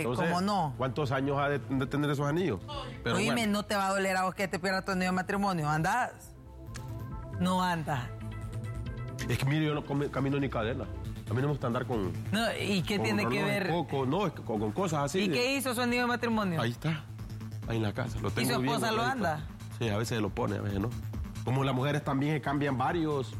entonces, ¿cómo no? ¿cuántos años ha de tener esos anillos? Pero oíme, bueno. no te va a doler a vos que te pierdas tu anillo de matrimonio. ¿Andás? No andas. Es que mire, yo no camino ni cadena. A mí no me gusta andar con... No, ¿y qué tiene que ver? No, es que con cosas así. ¿Y qué hizo su anillo de matrimonio? Ahí está. Ahí en la casa. Lo tengo ¿Y su esposa bien, lo anda? Sí, a veces lo pone, a veces no. Como las mujeres también se cambian varios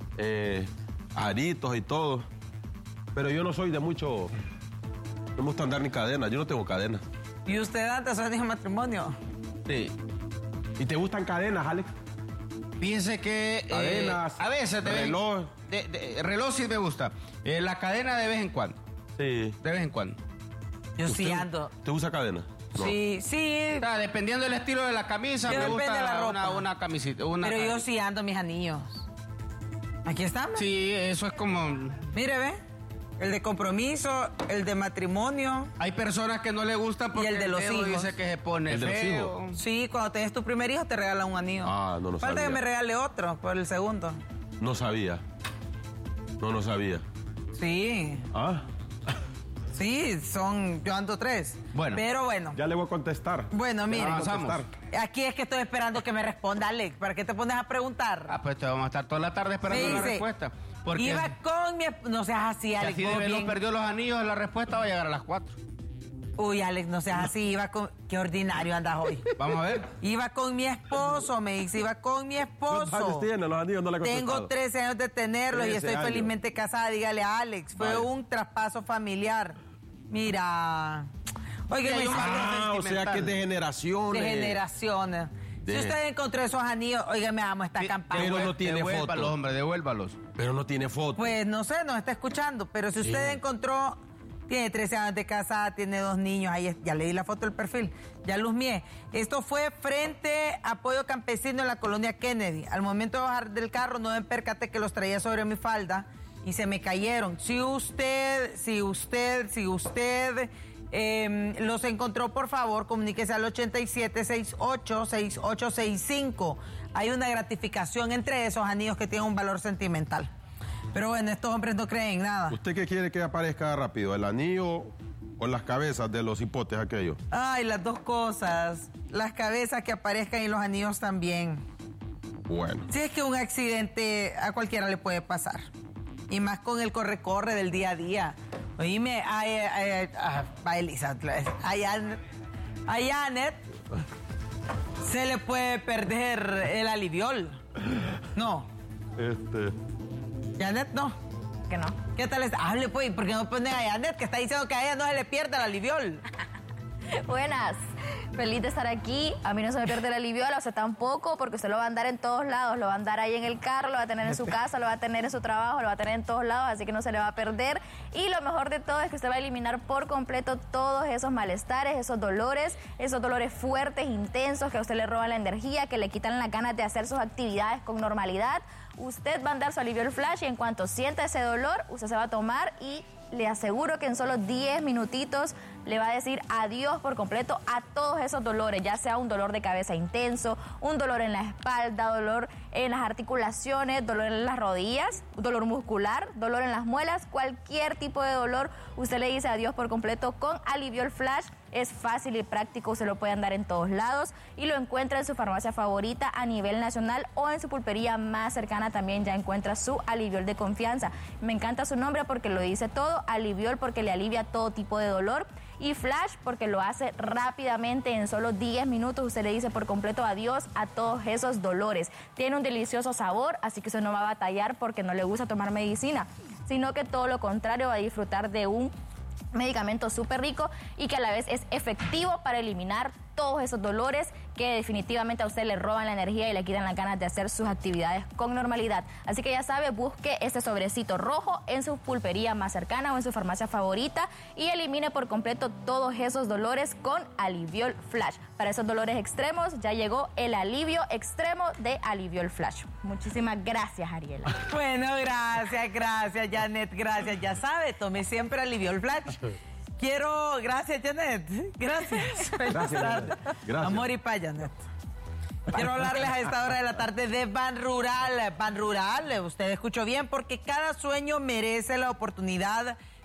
aritos y todo. Pero yo no soy de mucho... No me gusta andar ni cadena. Yo no tengo cadena. ¿Y usted anda su anillo de matrimonio? Sí. ¿Y te gustan cadenas, Alex? Fíjense que... Cadenas, a veces reloj. Reloj sí me gusta. La cadena de vez en cuando. Sí. De vez en cuando. Yo sí ando. ¿Te usa cadena? No. Sí. Está, dependiendo del estilo de la camisa, Yo me depende gusta de la ropa. una camisita. Pero yo sí ando mis anillos. Aquí están. ¿Ve? Sí, eso es como... Mire, ve. El de compromiso, el de matrimonio. Hay personas que no le gustan porque Y el de los dedo hijos. dice que se pone ¿El de los feo. hijos? Sí, cuando tenés tu primer hijo te regalan un anillo. Ah, no lo Falta sabía. que me regale otro por el segundo. No sabía. No sabía. Sí. Ah, Sí, yo ando 3. Bueno. Pero bueno. ya le voy a contestar. Bueno, mire. avanzamos. Aquí es que estoy esperando que me responda Alex. ¿Para qué te pones a preguntar? Ah, pues te vamos a estar toda la tarde esperando la Dice, respuesta. Porque iba con mi... No seas así, si Alex. así vos de veloz bien- perdió los anillos, la respuesta va a llegar a las 4. Uy, Alex, no seas así. Iba con... Qué ordinario andas hoy. Vamos a ver. Iba con mi esposo, me dice. Iba con mi esposo. ¿Cuántos años tiene? Los anillos no le he contestado. Tengo 13 años de tenerlos y 13 estoy años. felizmente casada. Dígale a Alex. Fue Vale. un traspaso familiar. Mira. Oiga, Mira, yo Ah, o sea que es de generaciones. de generaciones. Si usted encontró esos anillos, óigame, amo esta campaña. Pero no tiene Devuélvalos, foto. hombre, devuélvalos. Pero no tiene foto. Pues no sé, nos está escuchando. Pero si usted encontró, tiene 13 años de casada, tiene 2 niños, ahí ya le di la foto del perfil, ya luzmié. Esto fue frente a Apoyo Campesino en la colonia Kennedy. Al momento de bajar del carro no me percaté que los traía sobre mi falda y se me cayeron. Si usted los encontró, por favor, comuníquese al 8768-6865. Hay una gratificación entre esos anillos que tienen un valor sentimental. Pero bueno, estos hombres no creen nada. ¿Usted qué quiere que aparezca rápido? ¿El anillo o las cabezas de los hipotes aquellos? Ay, las dos cosas. Las cabezas que aparezcan y los anillos también. Bueno. Si es que un accidente a cualquiera le puede pasar. Y más con el corre-corre del día a día. Oíme, a Elisa, a Janet se le puede perder el aliviol. No, Janet no. Que no. ¿Qué tal está? Hable pues, ¿por qué no ponen a Janet que está diciendo que a ella no se le pierde el aliviol? Buenas, feliz de estar aquí. A mí no se me pierde el alivio, a usted tampoco, porque usted lo va a andar en todos lados. Lo va a andar ahí en el carro, lo va a tener en su casa, lo va a tener en su trabajo, lo va a tener en todos lados, así que no se le va a perder. Y lo mejor de todo es que usted va a eliminar por completo todos esos malestares, esos dolores fuertes, intensos, que a usted le roban la energía, que le quitan las ganas de hacer sus actividades con normalidad. Usted va a andar su alivio flash y en cuanto sienta ese dolor, usted se va a tomar y le aseguro que en solo 10 minutitos le va a decir adiós por completo a todos esos dolores, ya sea un dolor de cabeza intenso, un dolor en la espalda, dolor en las articulaciones, dolor en las rodillas, dolor muscular, dolor en las muelas, cualquier tipo de dolor, usted le dice adiós por completo con Aliviol Flash. Es fácil y práctico, usted lo puede andar en todos lados y lo encuentra en su farmacia favorita a nivel nacional o en su pulpería más cercana también ya encuentra su Aliviol de confianza. Me encanta su nombre porque lo dice todo, Aliviol porque le alivia todo tipo de dolor y Flash porque lo hace rápidamente en solo 10 minutos. Usted le dice por completo adiós a todos esos dolores. Tiene un delicioso sabor, así que usted no va a batallar porque no le gusta tomar medicina, sino que todo lo contrario, va a disfrutar de un medicamento súper rico y que a la vez es efectivo para eliminar todos esos dolores que definitivamente a usted le roban la energía y le quitan las ganas de hacer sus actividades con normalidad. Así que ya sabe, busque este sobrecito rojo en su pulpería más cercana o en su farmacia favorita y elimine por completo todos esos dolores con Aliviol Flash. Para esos dolores extremos ya llegó el alivio extremo de Aliviol Flash. Muchísimas gracias, Ariela. Bueno, gracias, Janet, gracias. Ya sabe, tome siempre Aliviol Flash. Gracias, Janet. Gracias. Gracias, Janet. Gracias. Amor y paz, Janet. Quiero hablarles a esta hora de la tarde de Ban Rural. Ban Rural, usted escuchó bien, porque cada sueño merece la oportunidad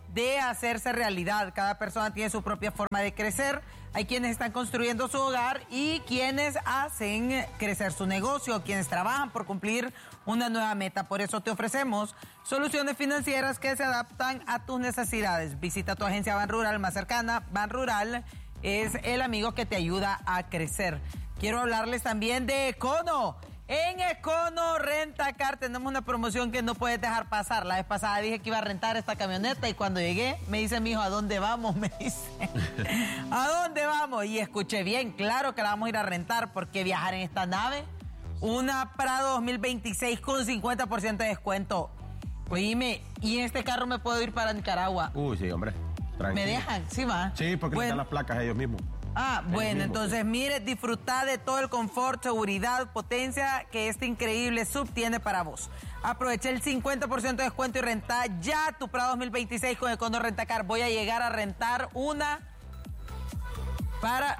de hacerse realidad. Cada persona tiene su propia forma de crecer. Hay quienes están construyendo su hogar y quienes hacen crecer su negocio, quienes trabajan por cumplir una nueva meta. Por eso te ofrecemos soluciones financieras que se adaptan a tus necesidades. Visita tu agencia Banrural más cercana. Banrural es el amigo que te ayuda a crecer. Quiero hablarles también de Econo. En Econo Rentacar tenemos una promoción que no puedes dejar pasar. La vez pasada dije que iba a rentar esta camioneta y cuando llegué me dice mi hijo, ¿a dónde vamos? Me dice, ¿a dónde vamos? Y escuché bien, claro que la vamos a ir a rentar porque viajar en esta nave, una Prado 2026 con 50% de descuento. Oíme, y en este carro me puedo ir para Nicaragua. Uy, sí, hombre. Tranquilo. ¿Me dejan? Sí, va. Sí, porque le dan las placas ellos mismos. Ah, bueno, entonces mire, disfruta de todo el confort, seguridad, potencia que este increíble sub tiene para vos. Aprovecha el 50% de descuento y renta ya tu Prado 2026 con Econo Rentacar. Voy a llegar a rentar una para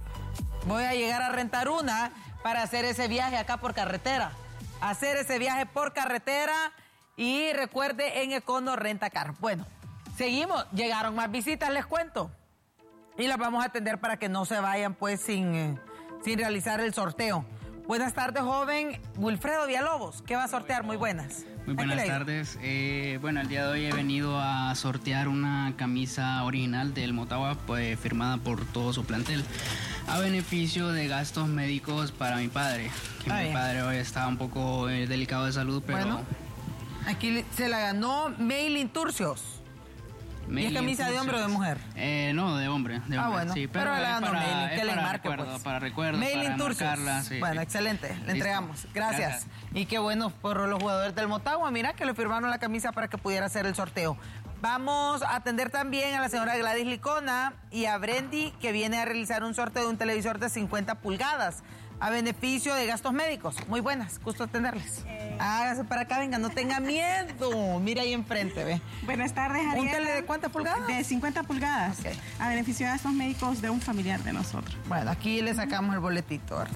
hacer ese viaje acá por carretera. Hacer ese viaje por carretera y recuerde en Econo Rentacar. Bueno, seguimos, llegaron más visitas, les cuento. Y las vamos a atender para que no se vayan pues sin realizar el sorteo. Buenas tardes, joven Wilfredo Villalobos. ¿Qué va a sortear? Muy buenas. Muy buenas tardes. Bueno, el día de hoy he venido a sortear una camisa original del Motagua, pues firmada por todo su plantel, a beneficio de gastos médicos para mi padre. Mi padre hoy está un poco delicado de salud, pero... Bueno, aquí se la ganó Maylin Turcios. ¿Y es camisa de hombre o de mujer? No, de hombre. Bueno, sí, pero le dando Maylin, que le marque pues. Para recuerdo, Maylin Turcios. Sí, bueno, sí. Excelente, le entregamos. Gracias. Y qué bueno por los jugadores del Motagua, mira que le firmaron la camisa para que pudiera hacer el sorteo. Vamos a atender también a la señora Gladys Licona y a Brendy, que viene a realizar un sorteo de un televisor de 50 pulgadas. A beneficio de gastos médicos. Muy buenas, gusto atenderles. Hágase para acá, venga, no tenga miedo. Mira ahí enfrente, ve. Buenas tardes, Ariela. ¿Un tele de cuántas pulgadas? De 50 pulgadas. Okay. A beneficio de gastos médicos de un familiar de nosotros. Bueno, aquí le sacamos el boletito, ¿verdad?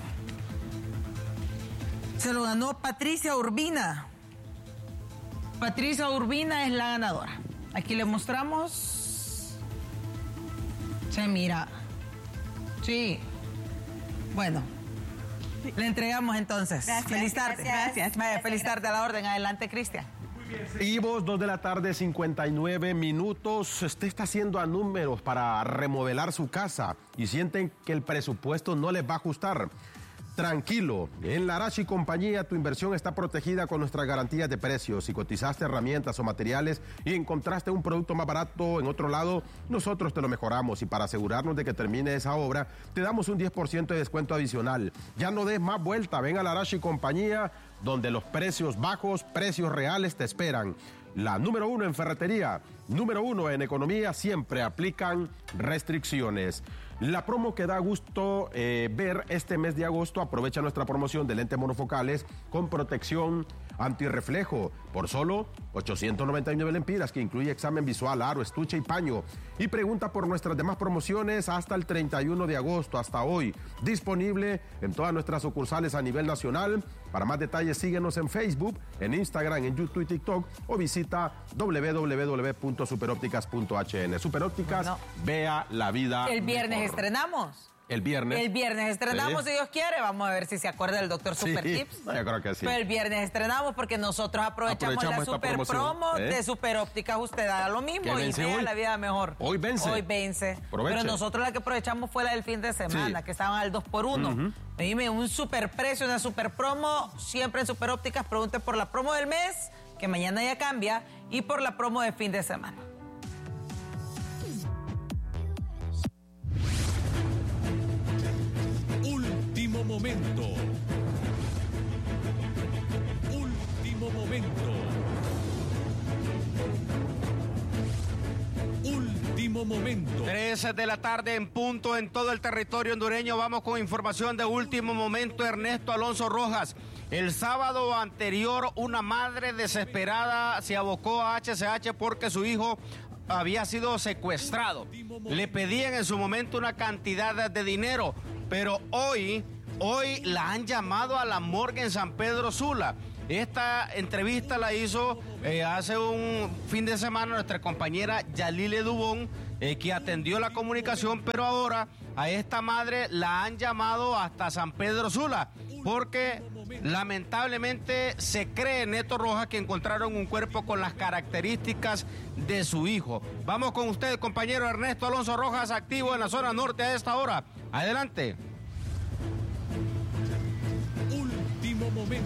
Se lo ganó Patricia Urbina. Patricia Urbina es la ganadora. Aquí le mostramos. Se mira. Sí. Bueno. Le entregamos entonces. Gracias, feliz tarde. Gracias. Vaya, feliz tarde a la orden. Adelante, Cristian. Seguimos, 2 de la tarde, 59 minutos. Usted está haciendo a números para remodelar su casa y sienten que el presupuesto no les va a ajustar. Tranquilo, en Larache y Compañía tu inversión está protegida con nuestras garantías de precios. Si cotizaste herramientas o materiales y encontraste un producto más barato en otro lado, nosotros te lo mejoramos y para asegurarnos de que termine esa obra, te damos un 10% de descuento adicional. Ya no des más vuelta, ven a Larache y Compañía, donde los precios bajos, precios reales te esperan. La número 1 en ferretería, número 1 en economía, siempre aplican restricciones. La promo que da gusto ver este mes de agosto, aprovecha nuestra promoción de lentes monofocales con protección antirreflejo por solo 899 lempiras, que incluye examen visual, aro, estuche y paño. Y pregunta por nuestras demás promociones hasta el 31 de agosto, hasta hoy. Disponible en todas nuestras sucursales a nivel nacional. Para más detalles síguenos en Facebook, en Instagram, en YouTube y TikTok o visita www.superopticas.hn. Superópticas, vea la vida. El viernes mejor. Estrenamos. El viernes estrenamos, si Dios quiere. Vamos a ver si se acuerda del doctor Super Tips. Yo creo que sí. Pero el viernes estrenamos porque nosotros aprovechamos la super promo de Super Ópticas. Usted haga lo mismo y vea la vida mejor. Hoy vence. Aproveche. Pero nosotros la que aprovechamos fue la del fin de semana, que estaban al 2x1. Dime, un super precio, una super promo. Siempre en Super Ópticas pregunte por la promo del mes, que mañana ya cambia, y por la promo de fin de semana. Último momento. Último momento. Último momento. 3 de la tarde en punto en todo el territorio hondureño. Vamos con información de último momento. Ernesto Alonso Rojas. El sábado anterior, una madre desesperada se abocó a HCH porque su hijo había sido secuestrado. Le pedían en su momento una cantidad de dinero, pero hoy la han llamado a la morgue en San Pedro Sula. Esta entrevista la hizo hace un fin de semana nuestra compañera Yalile Dubón, que atendió la comunicación, pero ahora a esta madre la han llamado hasta San Pedro Sula, porque lamentablemente se cree, Neto Rojas, que encontraron un cuerpo con las características de su hijo. Vamos con usted, compañero Ernesto Alonso Rojas, activo en la zona norte a esta hora. Adelante. Último momento.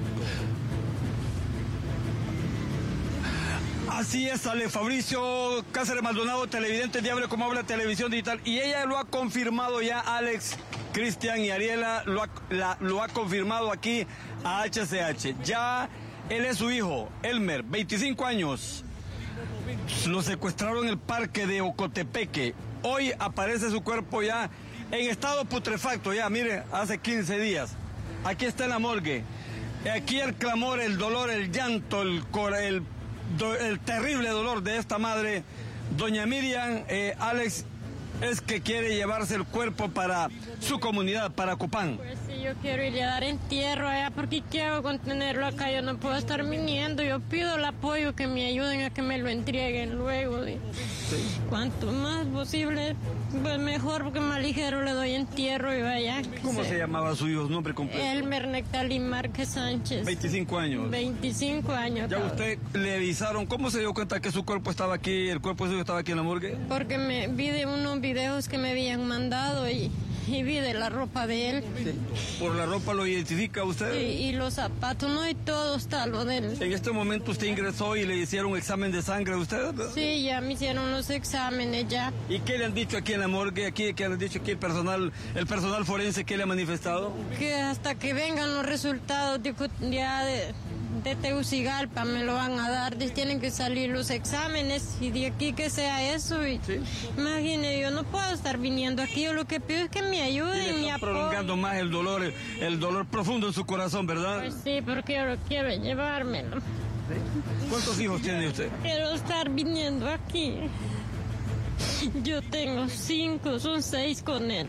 Así es, Ale Fabricio Cáceres Maldonado, televidente de Hable Como Habla Televisión Digital, y ella lo ha confirmado ya, Alex, Cristian y Ariela, lo ha confirmado aquí a HCH. Ya él es su hijo, Elmer, 25 años. Lo secuestraron en el parque de Ocotepeque. Hoy aparece su cuerpo ya en estado putrefacto, ya, mire, hace 15 días. Aquí está en la morgue. Aquí el clamor, el dolor, el llanto, el terrible dolor de esta madre, doña Miriam. Alex, es que quiere llevarse el cuerpo para su comunidad, para Copán. Pues sí, yo quiero ir a dar entierro allá, porque quiero contenerlo acá, yo no puedo estar viniendo. Yo pido el apoyo, que me ayuden a que me lo entreguen luego. Sí. Cuanto más posible, pues mejor, porque más ligero le doy entierro y vaya. ¿Cómo se llamaba su hijo, nombre completo? Elmer Nectalí Márquez Sánchez. 25 años. 25 años. ¿Ya usted le avisaron? ¿Cómo se dio cuenta que su cuerpo estaba aquí, el cuerpo de su hijo estaba aquí en la morgue? Porque me vi de unos videos que me habían mandado y vi de la ropa de él. Sí. ¿Por la ropa lo identifica usted? Sí, y los zapatos, no, y todo está lo de él. En este momento usted ingresó y le hicieron un examen de sangre a usted, ¿verdad? Sí, ya me hicieron los exámenes ya. ¿Y qué le han dicho aquí en la morgue? ¿Qué le han dicho aquí el personal forense? ¿Qué le ha manifestado? Que hasta que vengan los resultados de Tegucigalpa me lo van a dar, tienen que salir los exámenes y de aquí que sea eso. Y ¿sí? Imagine, yo no puedo estar viniendo aquí, yo lo que pido es que me ayuden, me apoyen. Prolongando más el dolor profundo en su corazón, ¿verdad? Pues sí, porque yo quiero llevármelo. ¿Sí? ¿Cuántos hijos tiene usted? Quiero estar viniendo aquí. Yo tengo 5, son 6 con él.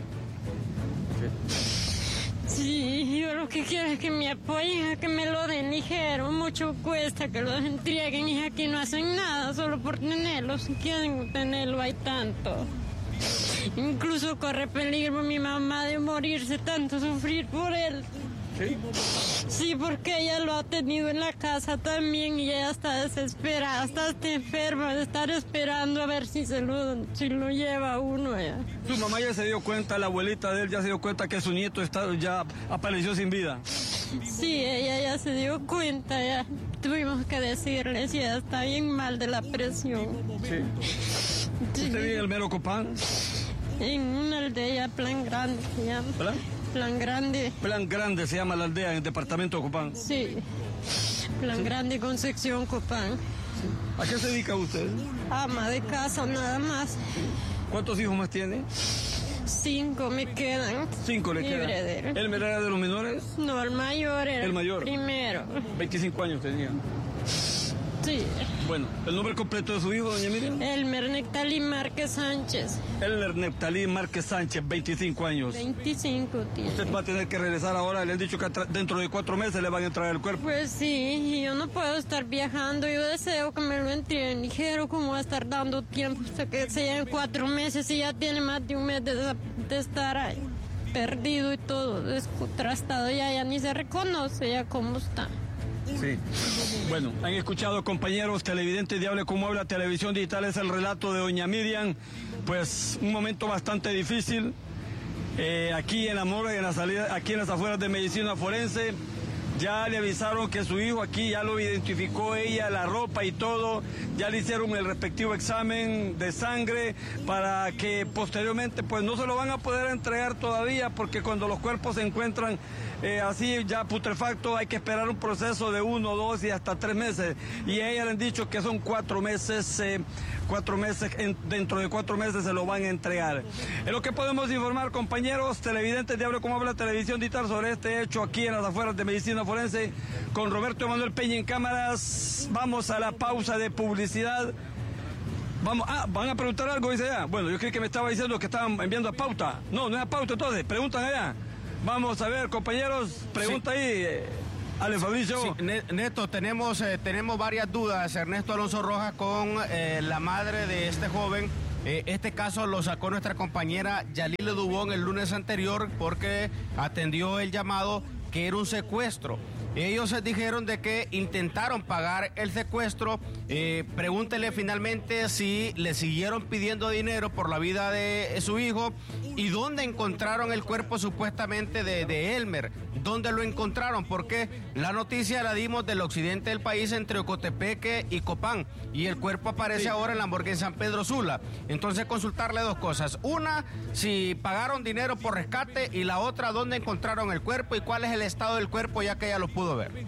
Sí, yo lo que quiero es que me apoyen, a que me lo den ligero, mucho cuesta que lo entreguen, y aquí no hacen nada solo por tenerlo, si quieren tenerlo hay tanto. Incluso corre peligro mi mamá de morirse, tanto sufrir por él. ¿Sí? Sí, porque ella lo ha tenido en la casa también y ella está desesperada, está enferma de estar esperando a ver si lo lleva uno allá. Su mamá ya se dio cuenta, la abuelita de él ya se dio cuenta que su nieto ya apareció sin vida. Sí, ella ya se dio cuenta, ya tuvimos que decirle si ella está bien mal de la presión. Sí. ¿Usted vive en el mero Copán? En una aldea, Plan Grande se llama. ¿Plan? Plan Grande. Plan Grande se llama la aldea en el departamento de Copán. Sí, Plan Grande, Concepción, Copán. ¿A qué se dedica usted? Ama de casa, nada más. ¿Cuántos hijos más tiene? 5 me quedan. 5 le quedan. ¿El menor era de los menores? No, el mayor era el mayor. Primero. 25 años tenía. Sí. Bueno, ¿el nombre completo de su hijo, doña Miriam? Elmer Nectalí Márquez Sánchez. Elmer Nectalí Márquez Sánchez, 25 años. 25 tiene. Usted va a tener que regresar ahora, le han dicho que dentro de 4 meses le van a entregar el cuerpo. Pues sí, yo no puedo estar viajando, yo deseo que me lo entreguen ligero, como va a estar dando tiempo hasta que sean 4 meses y ya tiene más de un mes de estar ahí, perdido y todo, descontrastado, ya ni se reconoce ya cómo está. Sí. Bueno, han escuchado, compañeros televidentes de Hable Como Habla Televisión Digital, es el relato de doña Miriam. Pues un momento bastante difícil aquí en la morgue, en la salida, aquí en las afueras de Medicina Forense. Ya le avisaron que su hijo aquí ya lo identificó ella, la ropa y todo. Ya le hicieron el respectivo examen de sangre para que posteriormente pues no se lo van a poder entregar todavía, porque cuando los cuerpos se encuentran así ya putrefactos hay que esperar un proceso de 1, 2 y hasta 3 meses. Y a ella le han dicho que son 4 meses, dentro de 4 meses se lo van a entregar. Es lo que podemos informar, compañeros televidentes de Hable Como Habla Televisión Digital, sobre este hecho aquí en las afueras de Medicina Forense, con Roberto Emanuel Peña en cámaras. Vamos a la pausa de publicidad. ¿Van a preguntar algo? Dice allá. Bueno, yo creí que me estaba diciendo que estaban enviando a pauta. No es a pauta, entonces, preguntan allá. Vamos a ver, compañeros, pregunta sí. Ahí. Ale Fabricio. Sí, Néstor, tenemos varias dudas, Ernesto Alonso Rojas, con la madre de este joven. Este caso lo sacó nuestra compañera Yalile Dubón el lunes anterior porque atendió el llamado que era un secuestro. Ellos dijeron de que intentaron pagar el secuestro. Pregúntele finalmente si le siguieron pidiendo dinero por la vida de su hijo y dónde encontraron el cuerpo supuestamente de Elmer. ¿Dónde lo encontraron? Porque la noticia la dimos del occidente del país entre Ocotepeque y Copán y el cuerpo aparece ahora en la morgue en San Pedro Sula. Entonces consultarle dos cosas. Una, si pagaron dinero por rescate y la otra, dónde encontraron el cuerpo y cuál es el estado del cuerpo ya que ella lo pudo ver.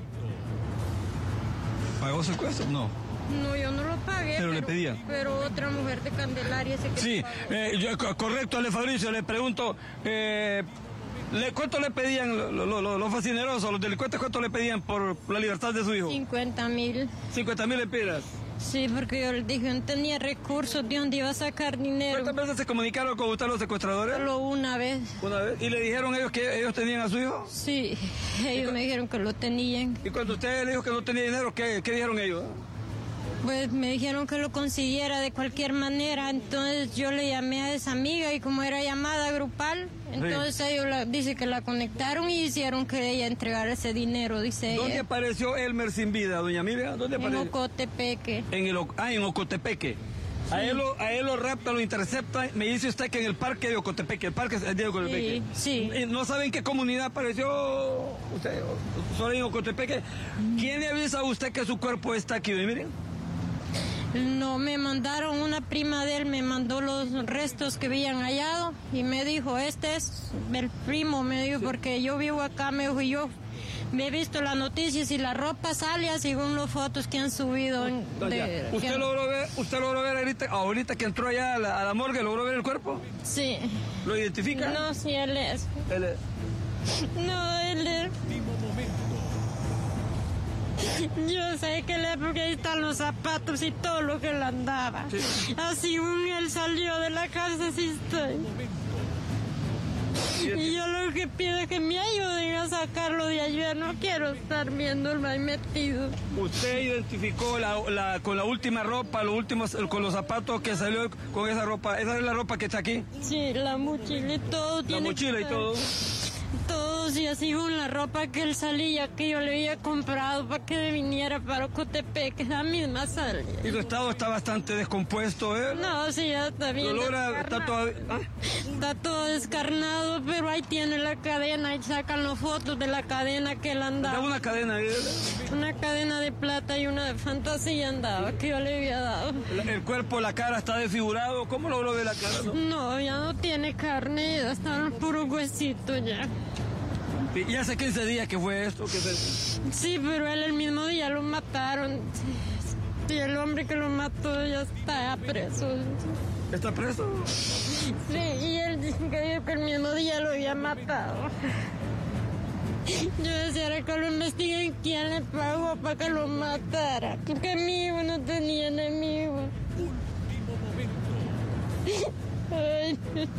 ¿Pagó secuestro? No. No, yo no lo pagué. Pero le pedía. Pero otra mujer de Candelaria se que sí, correcto, Ale Fabricio, le pregunto, ¿cuánto le pedían los fascinerosos, los delincuentes, cuánto le pedían por la libertad de su hijo? 50,000. 50,000 lempiras. Sí, porque yo les dije, no tenía recursos, ¿de dónde iba a sacar dinero? ¿Cuántas veces se comunicaron con usted los secuestradores? Solo una vez. ¿Una vez? ¿Y le dijeron ellos que ellos tenían a su hijo? Sí, ellos me dijeron que lo tenían. ¿Y cuando usted le dijo que no tenía dinero, qué dijeron ellos? Pues me dijeron que lo consiguiera de cualquier manera, entonces yo le llamé a esa amiga y como era llamada grupal, entonces ellos dice que la conectaron y hicieron que ella entregara ese dinero, dice ella. ¿Dónde apareció Elmer sin vida, doña Miriam? ¿Dónde apareció? En Ocotepeque. En Ocotepeque. Sí. A él lo rapta, lo intercepta. Me dice usted que en el parque de Ocotepeque, el parque de Ocotepeque. Sí. ¿No saben en qué comunidad apareció usted? Solo en Ocotepeque. ¿Quién le avisa a usted que su cuerpo está aquí, doña Miriam? No, me mandaron, una prima de él me mandó los restos que habían hallado y me dijo, este es el primo, me dijo, porque yo vivo acá, me dijo, y yo me he visto las noticias y la ropa sale según las fotos que han subido. ¿Usted logró ver ahorita que entró allá a la morgue, logró ver el cuerpo? Sí. ¿Lo identifica? No, sí, él es. ¿Él es? No, él es. Yo sé que le porque ahí están los zapatos y todo lo que le andaba. Sí. Así él salió de la casa, así estoy. Y yo lo que pido es que me ayuden a sacarlo de allá. No quiero estar viéndolo ahí metido. ¿Usted identificó con la última ropa, con los zapatos que salió con esa ropa? ¿Esa es la ropa que está aquí? Sí, la mochila y todo. La mochila y todo. Todos y así con la ropa que él salía, que yo le había comprado para que viniera para Ocotepeque, la misma salía. ¿Y su estado está bastante descompuesto, eh? No, sí, ya está bien. Está todo descarnado, pero ahí tiene la cadena y sacan las fotos de la cadena que él andaba. ¿Una cadena? Una cadena de plata y una de fantasía andaba, que yo le había dado. ¿El cuerpo, la cara está desfigurado? ¿Cómo logró ver la cara? No, ya no tiene carne, ya están puros huesitos ya. ¿Y hace 15 días que fue esto? Sí, pero él el mismo día lo mataron. Y el hombre que lo mató ya está preso. ¿Está preso? Sí, y él dijo que el mismo día lo había matado. Yo decía que lo investiguen quién le pagó para que lo matara. Porque mi hijo no tenía enemigo. Ay.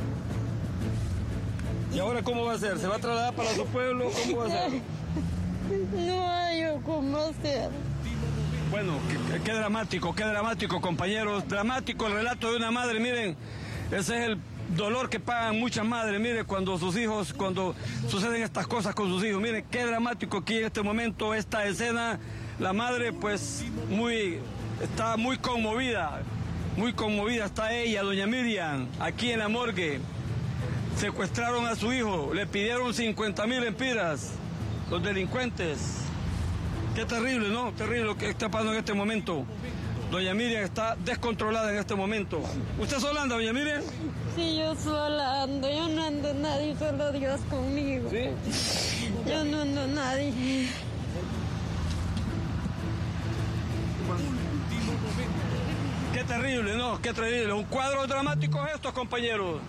¿Y ahora cómo va a ser? ¿Se va a trasladar para su pueblo? ¿Cómo va a ser? No hay cómo hacer. Bueno, qué dramático, compañeros. Dramático el relato de una madre. Miren, ese es el dolor que pagan muchas madres. Miren, cuando suceden estas cosas con sus hijos. Miren, qué dramático aquí en este momento, esta escena. La madre, pues, está muy conmovida. Muy conmovida está ella, doña Miriam, aquí en la morgue. Secuestraron a su hijo, le pidieron 50,000 lempiras, los delincuentes. Qué terrible, ¿no? Terrible lo que está pasando en este momento. Doña Miriam está descontrolada en este momento. ¿Usted sola anda, doña Miriam? Sí, yo sola ando, yo no ando nadie, solo Dios conmigo. ¿Sí? Yo no ando nadie. Qué terrible, ¿no? Qué terrible. Un cuadro dramático estos, compañeros.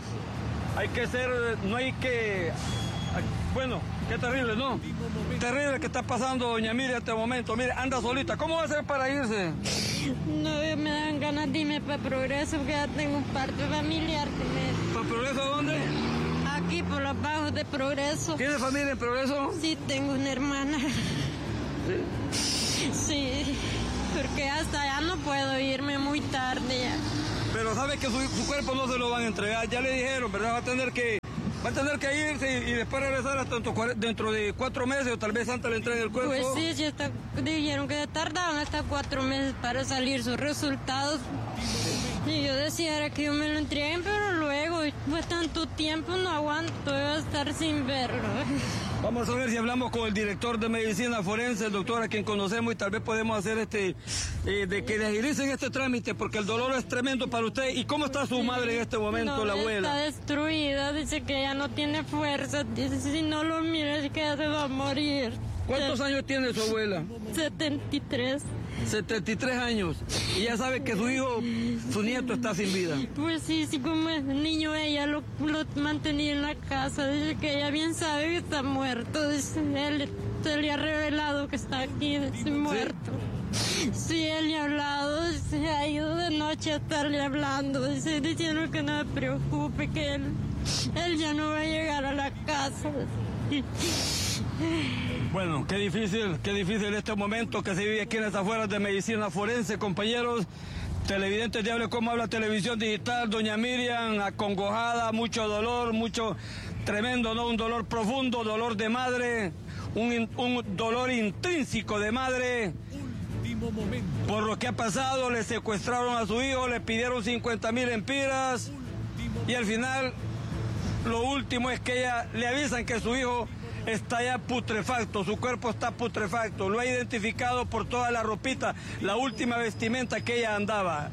Bueno, qué terrible, ¿no? Terrible que está pasando doña Miriam en este momento. Mire, anda solita. ¿Cómo va a hacer para irse? No, me dan ganas de irme para Progreso, porque ya tengo un parto familiar. ¿Para Progreso dónde? Aquí, por los bajos de Progreso. ¿Tiene familia en Progreso? Sí, tengo una hermana. ¿sí? Sí, porque hasta allá no puedo irme muy tarde ya. Pero sabe que su cuerpo no se lo van a entregar, ya le dijeron, ¿verdad? Va a tener que irse y después regresar hasta dentro de 4 meses o tal vez antes le entreguen el cuerpo. Pues sí, dijeron que tardaban hasta 4 meses para salir sus resultados. Y yo decía era que yo me lo entreguen, pero luego, pues tanto tiempo no aguanto, voy a estar sin verlo. Vamos a ver si hablamos con el director de medicina forense, el doctor a quien conocemos, y tal vez podemos hacer de que le agilicen este trámite, porque el dolor es tremendo para usted. ¿Y cómo está su madre en este momento, no, la abuela? Está destruida, dice que ya no tiene fuerza, dice si no lo mira es que ya se va a morir. ¿Cuántos años tiene su abuela? 73. 73 años. Y ya sabe que su nieto está sin vida. Pues sí, como es niño ella lo mantenía en la casa. Dice que ella bien sabe que está muerto. Dice, él se le ha revelado que está aquí muerto. Sí, él le ha hablado, se ha ido de noche a estarle hablando. Dice, diciendo que no me preocupe, que él ya no va a llegar a la casa. Bueno, qué difícil este momento que se vive aquí en las afueras de medicina forense, compañeros. Televidentes de Hable Cómo Habla Televisión Digital, doña Miriam acongojada, mucho dolor, mucho tremendo, ¿no? Un dolor profundo, dolor de madre, un dolor intrínseco de madre. Por lo que ha pasado, le secuestraron a su hijo, le pidieron 50,000 empiras y al final lo último es que ella le avisan que su hijo está ya putrefacto, su cuerpo está putrefacto, lo ha identificado por toda la ropita, la última vestimenta que él andaba,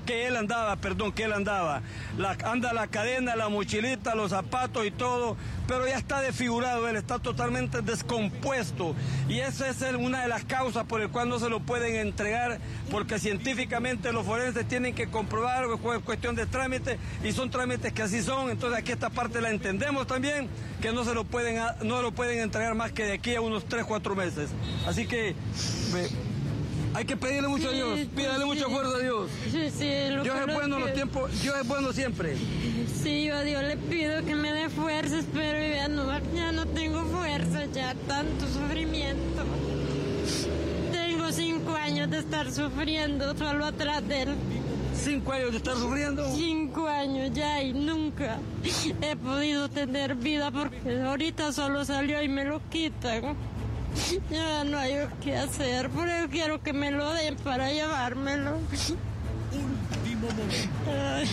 anda la cadena, la mochilita, los zapatos y todo, pero ya está desfigurado, él está totalmente descompuesto y esa es una de las causas por el cual no se lo pueden entregar, porque científicamente los forenses tienen que comprobar, es cuestión de trámites y son trámites que así son, entonces aquí esta parte la entendemos también, que no lo pueden entregar más que de aquí a unos 3-4 meses. Así que hay que pedirle mucho a Dios, pídale mucha fuerza a Dios. Sí, Dios es bueno los tiempos, Dios es bueno siempre. Sí, yo a Dios le pido que me dé fuerzas, pero ya no tengo fuerza, ya tanto sufrimiento. Tengo 5 años de estar sufriendo solo atrás de él. 5 años de estar sufriendo. 5 años ya y nunca he podido tener vida porque ahorita solo salió y me lo quitan. Ya no hay qué hacer, por eso quiero que me lo den para llevármelo. Último momento.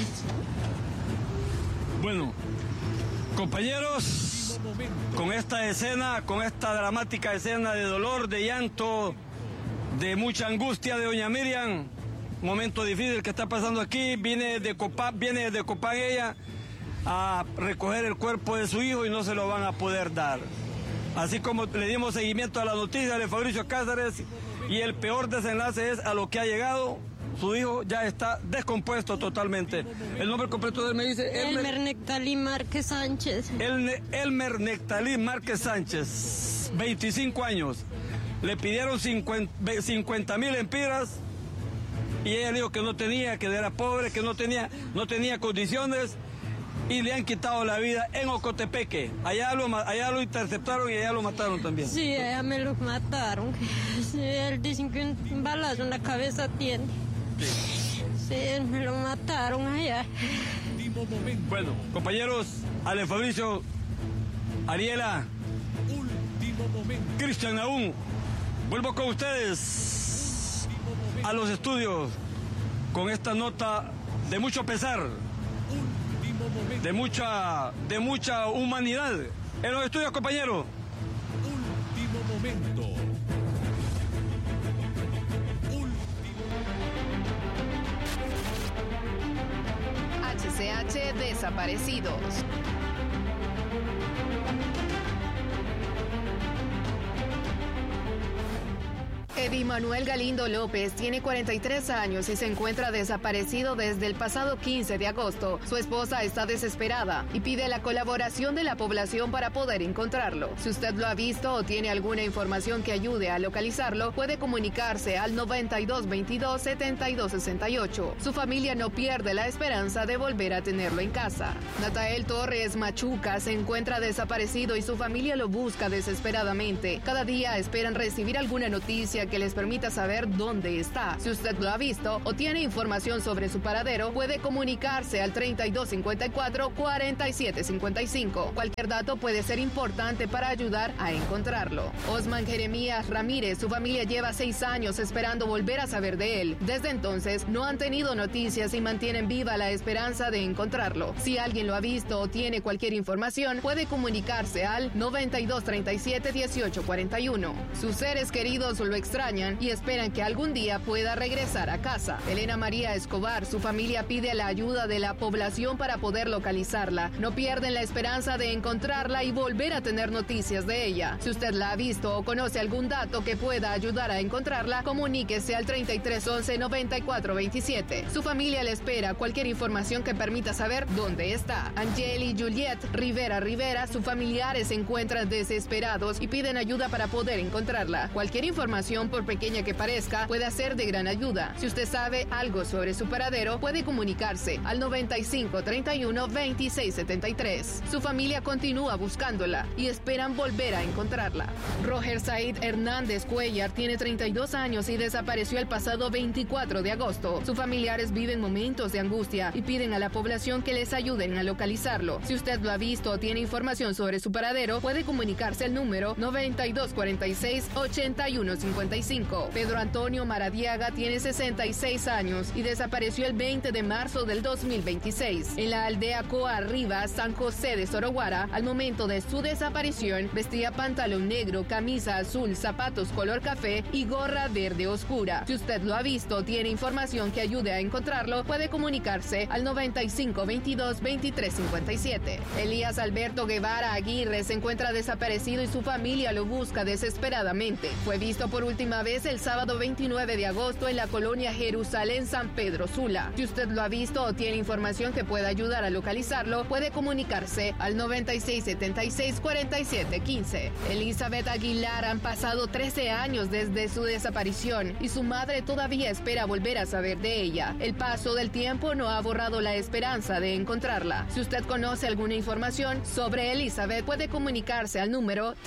Bueno, compañeros, con esta escena, con esta dramática escena de dolor, de llanto, de mucha angustia de doña Miriam, momento difícil que está pasando aquí, viene de Copán ella a recoger el cuerpo de su hijo y no se lo van a poder dar. Así como le dimos seguimiento a la noticia de Fabricio Cáceres y el peor desenlace es a lo que ha llegado, su hijo ya está descompuesto totalmente. El nombre completo de él me dice... Elmer Nectalí Márquez Sánchez. Elmer Nectalí Márquez Sánchez, 25 años. Le pidieron 50,000 empiras y ella dijo que no tenía, que era pobre, que no tenía condiciones y le han quitado la vida en Ocotepeque. Allá lo interceptaron y allá lo mataron también. Sí, allá me lo mataron. Sí, él dice que un balazo en la cabeza tiene. Sí, me lo mataron allá. Bueno, compañeros, Ale Fabricio, Ariela, Cristian aún, vuelvo con ustedes a los estudios con esta nota de mucho pesar, de mucha humanidad. En los estudios, compañeros. Último momento. HCH desaparecidos. Freddy Manuel Galindo López tiene 43 años y se encuentra desaparecido desde el pasado 15 de agosto. Su esposa está desesperada y pide la colaboración de la población para poder encontrarlo. Si usted lo ha visto o tiene alguna información que ayude a localizarlo, puede comunicarse al 9222-7268. Su familia no pierde la esperanza de volver a tenerlo en casa. Natael Torres Machuca se encuentra desaparecido y su familia lo busca desesperadamente. Cada día esperan recibir alguna noticia que les permita saber dónde está. Si usted lo ha visto o tiene información sobre su paradero, puede comunicarse al 3254-4755. Cualquier dato puede ser importante para ayudar a encontrarlo. Osman Jeremías Ramírez, su familia lleva 6 años esperando volver a saber de él. Desde entonces no han tenido noticias y mantienen viva la esperanza de encontrarlo. Si alguien lo ha visto o tiene cualquier información, puede comunicarse al 9237-1841. Sus seres queridos lo extrañan y esperan que algún día pueda regresar a casa. Elena María Escobar, su familia pide la ayuda de la población para poder localizarla. No pierden la esperanza de encontrarla y volver a tener noticias de ella. Si usted la ha visto o conoce algún dato que pueda ayudar a encontrarla, comuníquese al 3311-9427. Su familia le espera cualquier información que permita saber dónde está. Angeli Juliet Rivera, sus familiares se encuentran desesperados y piden ayuda para poder encontrarla. Cualquier información, por pequeña que parezca, puede ser de gran ayuda. Si usted sabe algo sobre su paradero, puede comunicarse al 9531-2673. Su familia continúa buscándola y esperan volver a encontrarla. Roger Said Hernández Cuellar tiene 32 años y desapareció el pasado 24 de agosto. Sus familiares viven momentos de angustia y piden a la población que les ayuden a localizarlo. Si usted lo ha visto o tiene información sobre su paradero, puede comunicarse al número 9246-8155. Pedro Antonio Maradiaga tiene 66 años y desapareció el 20 de marzo del 2026. En la aldea Coa Arriba, San José de Soroguara, al momento de su desaparición, vestía pantalón negro, camisa azul, zapatos color café y gorra verde oscura. Si usted lo ha visto o tiene información que ayude a encontrarlo, puede comunicarse al 9522-2357. Elías Alberto Guevara Aguirre se encuentra desaparecido y su familia lo busca desesperadamente. Fue visto por última vez el sábado 29 de agosto en la colonia Jerusalén San Pedro Sula. Si usted lo ha visto o tiene información que pueda ayudar a localizarlo, puede comunicarse al 9676-4715. Elizabeth Aguilar, han pasado 13 años desde su desaparición y su madre todavía espera volver a saber de ella. El paso del tiempo no ha borrado la esperanza de encontrarla. Si usted conoce alguna información sobre Elizabeth, puede comunicarse al número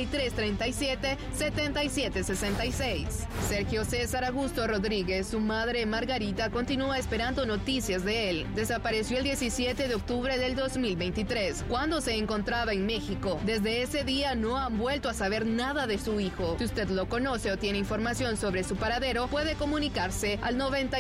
3337-7766. Sergio César Augusto Rodríguez, su madre Margarita, continúa esperando noticias de él. Desapareció el 17 de octubre del 2023, cuando se encontraba en México. Desde ese día no han vuelto a saber nada de su hijo. Si usted lo conoce o tiene información sobre su paradero, puede comunicarse al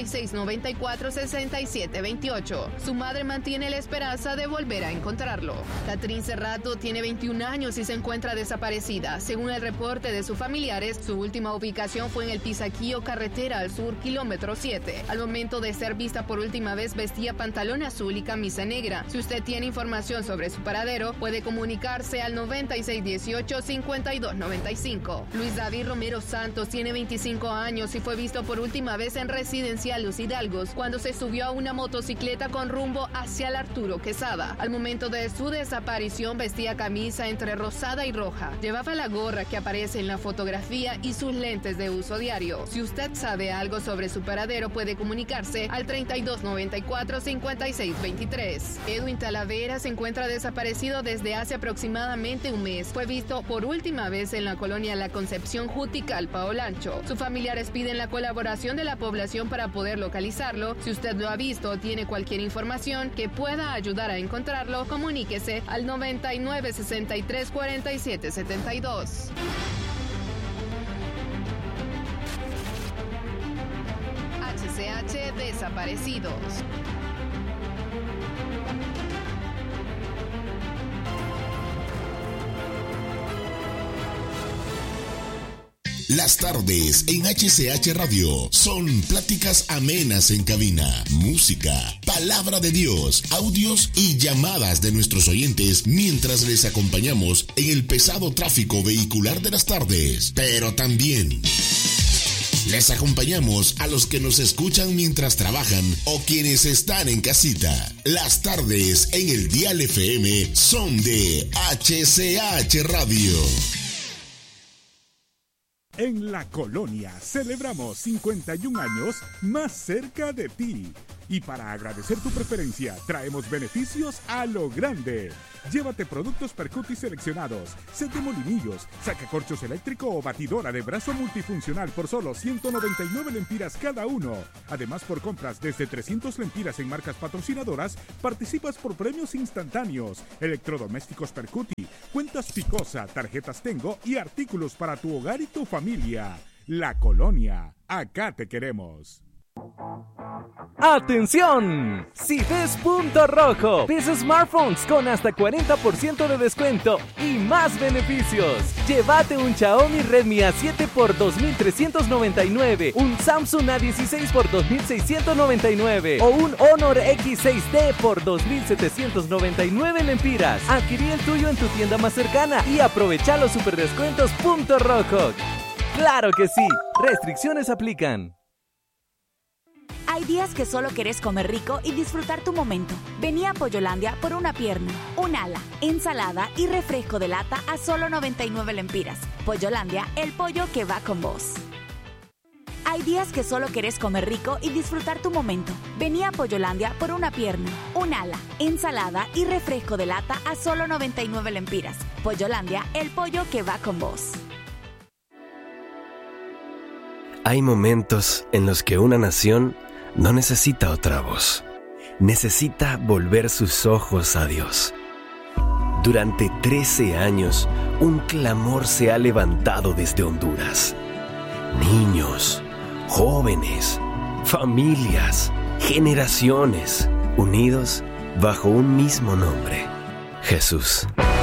9694-6728. Su madre mantiene la esperanza de volver a encontrarlo. Catrín Cerrato tiene 21 años y se encuentra desaparecida. Según el reporte de sus familiares, su última ubicación fue en el Pisaquillo, carretera al sur, kilómetro 7. Al momento de ser vista por última vez, vestía pantalón azul y camisa negra. Si usted tiene información sobre su paradero, puede comunicarse al 9618-5295. Luis David Romero Santos tiene 25 años y fue visto por última vez en Residencial Los Hidalgos cuando se subió a una motocicleta con rumbo hacia el Arturo Quesada. Al momento de su desaparición vestía camisa entre rosada y roja. Llevaba la gorra que aparece en la fotografía y sus lentes de uso diario. Si usted sabe algo sobre su paradero, puede comunicarse al 3294-5623. Edwin Talavera se encuentra desaparecido desde hace aproximadamente un mes. Fue visto por última vez en la colonia La Concepción, Juticalpa, Olancho. Sus familiares piden la colaboración de la población para poder localizarlo. Si usted lo ha visto o tiene cualquier información que pueda ayudar a encontrarlo, comuníquese al 9963-4772. HCH Desaparecidos. Las tardes en HCH Radio son pláticas amenas en cabina, música, palabra de Dios, audios y llamadas de nuestros oyentes mientras les acompañamos en el pesado tráfico vehicular de las tardes. Pero también Les acompañamos a los que nos escuchan mientras trabajan o quienes están en casita. Las tardes en el Dial FM son de HCH Radio. En La Colonia celebramos 51 años más cerca de ti. Y para agradecer tu preferencia, traemos beneficios a lo grande. Llévate productos Percuti seleccionados, set de molinillos, sacacorchos eléctrico o batidora de brazo multifuncional por solo 199 lempiras cada uno. Además, por compras desde 300 lempiras en marcas patrocinadoras, participas por premios instantáneos, electrodomésticos Percuti, cuentas Picosa, tarjetas Tengo y artículos para tu hogar y tu familia. La Colonia, acá te queremos. ¡Atención! Si ves Punto Rojo, ves smartphones con hasta 40% de descuento y más beneficios. Llévate un Xiaomi Redmi A7 por 2.399, un Samsung A16 por 2.699 o un Honor X6D por 2.799 lempiras. Adquirí el tuyo en tu tienda más cercana y aprovecha los superdescuentos Punto Rojo. ¡Claro que sí! Restricciones aplican. Hay días que solo querés comer rico y disfrutar tu momento. Vení a Pollolandia por una pierna, un ala, ensalada y refresco de lata a solo 99 lempiras. Pollolandia, el pollo que va con vos. Hay días que solo querés comer rico y disfrutar tu momento. Vení a Pollolandia por una pierna, un ala, ensalada y refresco de lata a solo 99 lempiras. Pollolandia, el pollo que va con vos. Hay momentos en los que una nación no necesita otra voz. Necesita volver sus ojos a Dios. Durante 13 años, un clamor se ha levantado desde Honduras. Niños, jóvenes, familias, generaciones, unidos bajo un mismo nombre: Jesús.